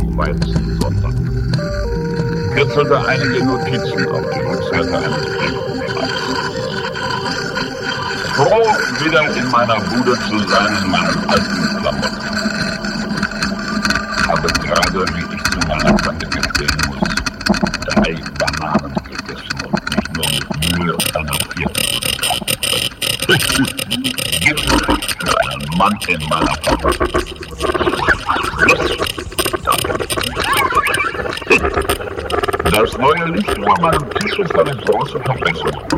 am Weizensonntag. Kritzelte einige Notizen auf die Rückseite eines Briefumschlags. Froh, wieder in meiner Bude zu sein, in meinen alten Klamotten. Habe gerade, wie ich zu meiner Tante gestehen muss, 3 Bananen gegessen und mich nur mit Mühe auf einer 4. Gibt für einen Mann in meiner Familie. Das neue Licht über meinem Tisch ist eine große Verbesserung.